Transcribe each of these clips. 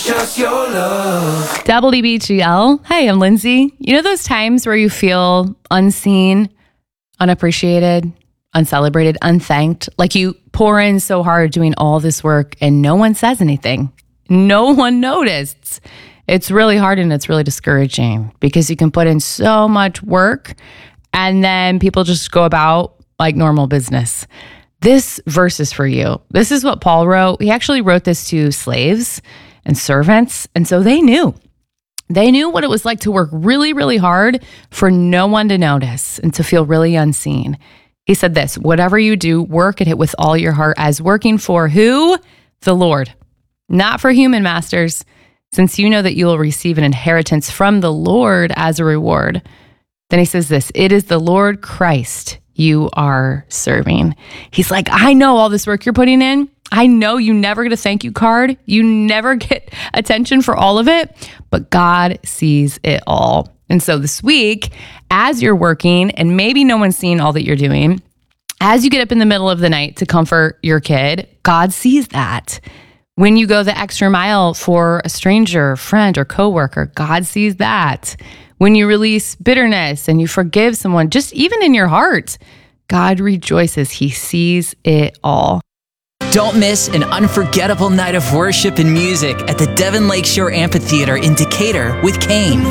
Just your love. WBGL. Hey, I'm Lindsay. You know those times where you feel unseen, unappreciated, uncelebrated, unthanked? Like you pour in so hard doing all this work and no one says anything. No one noticed. It's really hard and it's really discouraging because you can put in so much work and then people just go about like normal business. This verse is for you. This is what Paul wrote. He actually wrote this to slaves and servants. And so they knew what it was like to work really, really hard for no one to notice and to feel really unseen. He said this, whatever you do, work at it with all your heart as working for who? The Lord, not for human masters, since you know that you will receive an inheritance from the Lord as a reward. Then he says this, it is the Lord Christ you are serving. He's like, I know all this work you're putting in. I know you never get a thank you card. You never get attention for all of it, but God sees it all. And so this week, as you're working and maybe no one's seeing all that you're doing, as you get up in the middle of the night to comfort your kid, God sees that. When you go the extra mile for a stranger, friend, or coworker, God sees that. When you release bitterness and you forgive someone, just even in your heart, God rejoices. He sees it all. Don't miss an unforgettable night of worship and music at the Devon Lakeshore Amphitheater in Decatur with Kane.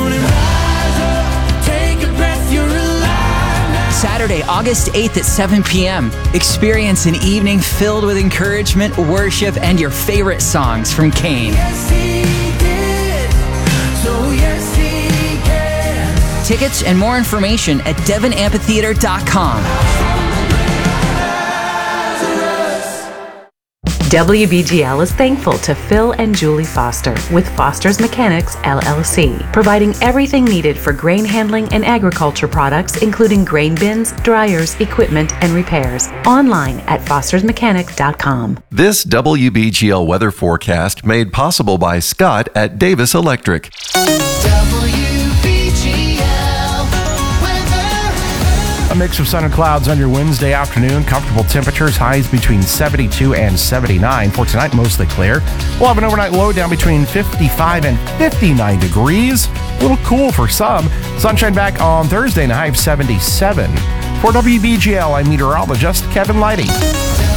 Saturday, August 8th at 7 p.m. Experience an evening filled with encouragement, worship, and your favorite songs from Kane. Tickets and more information at devonamphitheater.com. WBGL is thankful to Phil and Julie Foster with Foster's Mechanics, LLC, providing everything needed for grain handling and agriculture products, including grain bins, dryers, equipment, and repairs. Online at fostersmechanic.com. This WBGL weather forecast made possible by Scott at Davis Electric. A mix of sun and clouds on your Wednesday afternoon. Comfortable temperatures, highs between 72 and 79. For tonight, mostly clear. We'll have an overnight low down between 55 and 59 degrees. A little cool for some. Sunshine back on Thursday and a high of 77. For WBGL, I'm meteorologist Kevin Lighty.